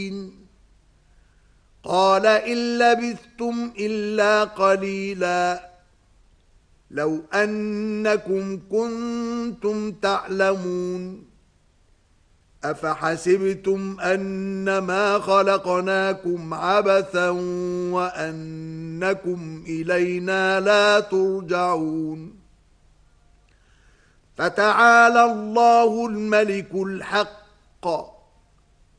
قال إن لبثتم إلا قليلا لو أنكم كنتم تعلمون أفحسبتم أنما خلقناكم عبثا وأنكم إلينا لا ترجعون فتعالى الله الملك الحق